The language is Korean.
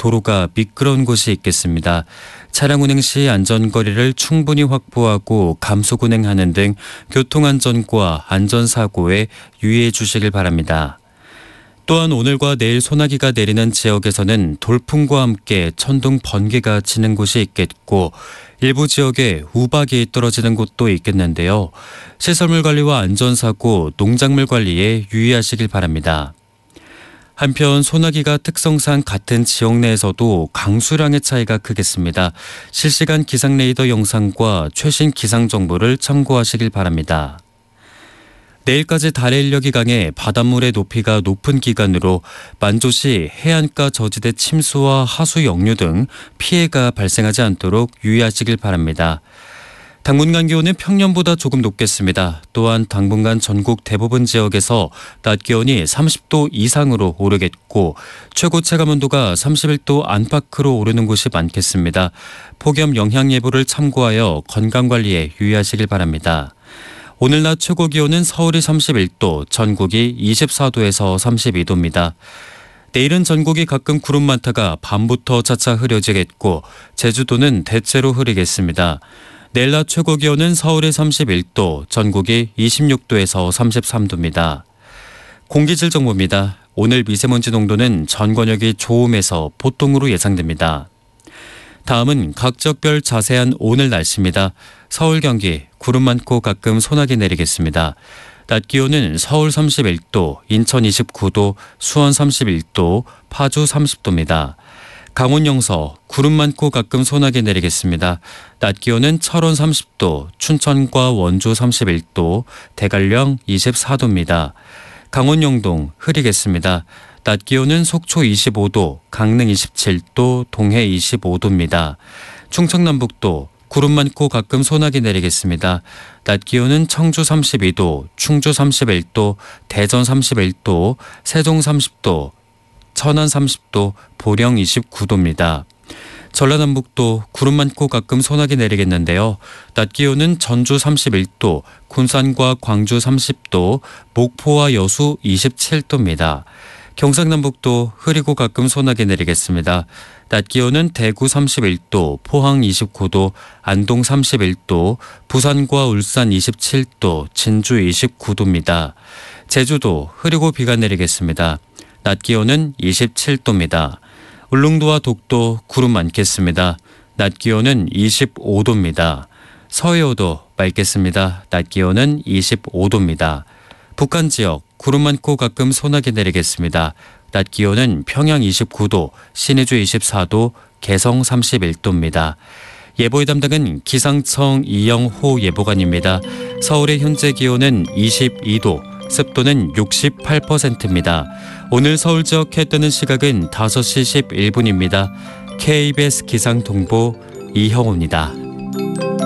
도로가 미끄러운 곳이 있겠습니다. 차량 운행 시 안전거리를 충분히 확보하고 감속 운행하는 등 교통안전과 안전사고에 유의해 주시길 바랍니다. 또한 오늘과 내일 소나기가 내리는 지역에서는 돌풍과 함께 천둥 번개가 치는 곳이 있겠고 일부 지역에 우박이 떨어지는 곳도 있겠는데요. 시설물 관리와 안전사고, 농작물 관리에 유의하시길 바랍니다. 한편 소나기가 특성상 같은 지역 내에서도 강수량의 차이가 크겠습니다. 실시간 기상 레이더 영상과 최신 기상 정보를 참고하시길 바랍니다. 내일까지 달의 인력이 강해 바닷물의 높이가 높은 기간으로 만조시 해안가 저지대 침수와 하수 역류 등 피해가 발생하지 않도록 유의하시길 바랍니다. 당분간 기온은 평년보다 조금 높겠습니다. 또한 당분간 전국 대부분 지역에서 낮 기온이 30도 이상으로 오르겠고 최고 체감온도가 31도 안팎으로 오르는 곳이 많겠습니다. 폭염 영향 예보를 참고하여 건강관리에 유의하시길 바랍니다. 오늘 낮 최고 기온은 서울이 31도, 전국이 24도에서 32도입니다. 내일은 전국이 가끔 구름 많다가 밤부터 차차 흐려지겠고 제주도는 대체로 흐리겠습니다. 내일 낮 최고 기온은 서울이 31도, 전국이 26도에서 33도입니다. 공기질 정보입니다. 오늘 미세먼지 농도는 전 권역이 좋음에서 보통으로 예상됩니다. 다음은 각 지역별 자세한 오늘 날씨입니다. 서울, 경기 구름 많고 가끔 소나기 내리겠습니다. 낮 기온은 서울 31도, 인천 29도, 수원 31도, 파주 30도입니다. 강원 영서 구름 많고 가끔 소나기 내리겠습니다. 낮 기온은 철원 30도, 춘천과 원주 31도, 대관령 24도입니다. 강원 영동 흐리겠습니다. 낮 기온은 속초 25도, 강릉 27도, 동해 25도입니다. 충청남북도 구름 많고 가끔 소나기 내리겠습니다. 낮 기온은 청주 32도, 충주 31도, 대전 31도, 세종 30도, 천안 30도, 보령 29도입니다. 전라남북도 구름 많고 가끔 소나기 내리겠는데요. 낮 기온은 전주 31도, 군산과 광주 30도, 목포와 여수 27도입니다. 경상남북도 흐리고 가끔 소나기 내리겠습니다. 낮 기온은 대구 31도, 포항 29도, 안동 31도, 부산과 울산 27도, 진주 29도입니다. 제주도 흐리고 비가 내리겠습니다. 낮 기온은 27도입니다. 울릉도와 독도 구름 많겠습니다. 낮 기온은 25도입니다. 서해오도 맑겠습니다. 낮 기온은 25도입니다. 북한 지역 구름 많고 가끔 소나기 내리겠습니다. 낮 기온은 평양 29도, 신의주 24도, 개성 31도입니다. 예보의 담당은 기상청 이영호 예보관입니다. 서울의 현재 기온은 22도, 습도는 68%입니다. 오늘 서울 지역 해 뜨는 시각은 5시 11분입니다. KBS 기상통보 이형호입니다.